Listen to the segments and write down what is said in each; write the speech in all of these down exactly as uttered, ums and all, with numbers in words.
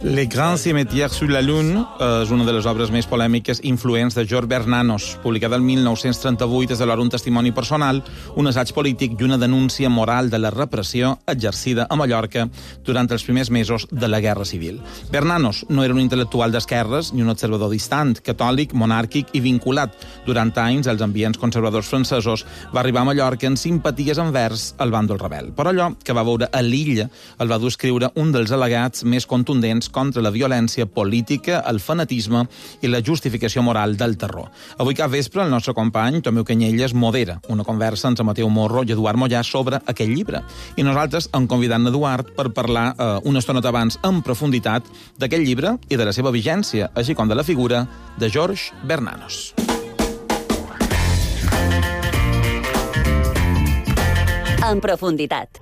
Les Grands Cimetières sur la Lune és una de les obres més polèmiques i influents de Georges Bernanos, publicada el mil nou-cents trenta-vuit, és alhora un testimoni personal, un assaig polític i una denúncia moral de la repressió exercida a Mallorca durant els primers mesos de la Guerra Civil. Bernanos no era un intel·lectual d'esquerres ni un observador distant, catòlic, monàrquic i vinculat. Durant anys, els ambients conservadors francesos va arribar a Mallorca en simpaties envers el bàndol rebel. Però allò que va veure a l'illa el va dur a escriure un dels al·legats més contundents contra la violència política, el fanatisme i la justificació moral del terror. Avui cap vespre el nostre company, Tomeu Canyelles, modera una conversa entre Mateu Morro i Eduard Mollà sobre aquest llibre. I nosaltres hem convidat Eduard per parlar eh, una estoneta abans en profunditat d'aquest llibre i de la seva vigència, així com de la figura de Georges Bernanos. En profunditat.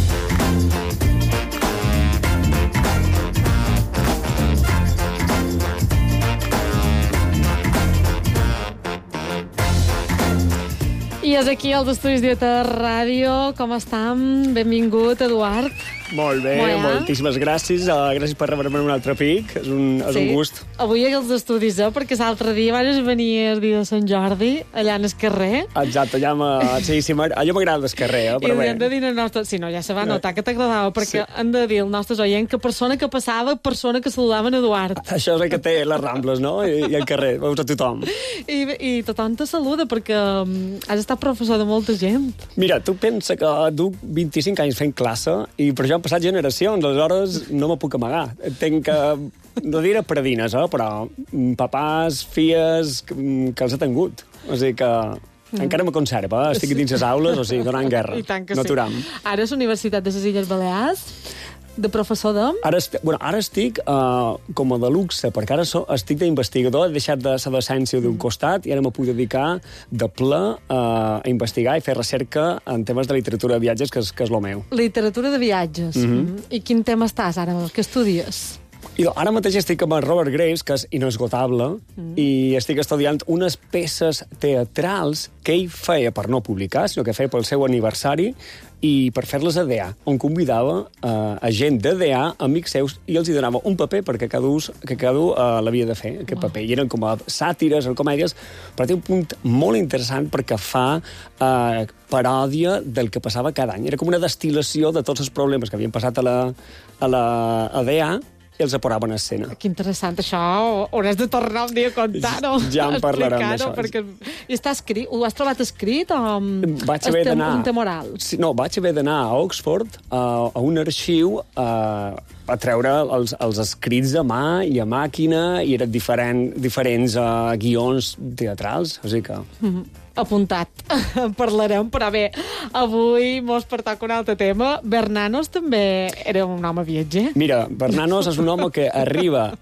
I és aquí, als estudis de Ràdio. Com estem? Benvingut, Eduard. Molt bé, Mollà. Moltíssimes gràcies. Uh, gràcies per rebre'm en un altre pic. És un, és Sí. un gust. Avui als estudis, eh? Perquè l'altre dia vas venir el dia de Sant Jordi, allà en el carrer. Exacte, ja m'ha... Sí, sí, allò m'agrada el carrer, eh? I Però bé. hem de dir el nostre... Si no, ja se va notar que t'agradava, perquè Sí. hem de dir als nostres oients que persona que passava, persona que saludaven Eduard. Això és el que té les Rambles, no? I, i el carrer, veus a tothom. I, i tothom te saluda, perquè um, has estat professor de molta gent. Mira, tu pensa que duc vint-i-cinc anys fent classe i per això han passat generacions, aleshores no me puc amagar. Tenc que... No diré predines, eh? Però papàs, filles, que, que els he tingut. O sigui que... Encara me conserva, eh? Estic dins les aules, o sigui, donant guerra. I tant que no sí. aturam. Ara és Universitat de les Illes Balears, de professor de... Ara, est bueno, ara estic uh, com a de luxe, perquè ara so, estic d'investigador, he deixat de la docència d'un costat i ara me puc dedicar de ple uh, a investigar i fer recerca en temes de literatura de viatges, que és, que és lo meu. Literatura de viatges. Mm -hmm. I quin tema estàs ara? Què estudies? I ara mateix estic amb el Robert Graves, que és inesgotable, mm. i estic estudiant unes peces teatrals que ell feia per no publicar, sinó que feia pel seu aniversari, i per fer-les a D A, on convidava uh, a gent de D A, amics seus, i els hi donava un paper perquè cada un, que cada un uh, l'havia de fer, aquest wow. paper. I eren com a sàtires o comèdies, però té un punt molt interessant perquè fa uh, paròdia del que passava cada any. Era com una destil·lació de tots els problemes que havien passat a la, a la a D A, i els aporaven a escena. Que interessant, això hauràs de tornar un dia a contar-ho. Ja en parlarem d'això. Perquè... I està escrit, ho has trobat escrit o vaig haver d'anar... un tema oral? Sí, no, vaig haver d'anar a Oxford, a, a un arxiu, a, a treure els, els escrits a mà i a màquina, i eren diferent, diferents uh, guions teatrals, o sigui que... Mm-hmm. Apuntat. Parlarem, però bé, avui mos pertoca un altre tema. Bernanos també era un home viatger. Mira, Bernanos és un home que arriba